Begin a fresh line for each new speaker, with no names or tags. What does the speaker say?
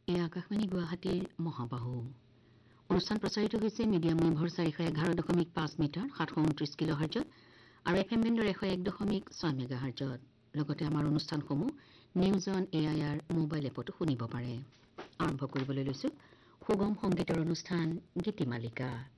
এই আকাশবাণী গুৱাহাটীৰ মহাবাহু অনুষ্ঠান প্ৰচাৰিত হৈছে মিডিয়াম ৱেভৰ 411.5 মিটাৰ 729 কিলোহাৰ্টজত আৰু এফএম বেণ্ডৰ 101.6 মেগাহাৰ্টজত লগতে আমাৰ অনুষ্ঠানসমূহ নিউজ অন এআইআৰ মোবাইল এপতো শুনিব পাৰে। আৰম্ভ কৰিবলৈ লৈছো সুগম সংগীতৰ অনুষ্ঠান গীতিমালিকা।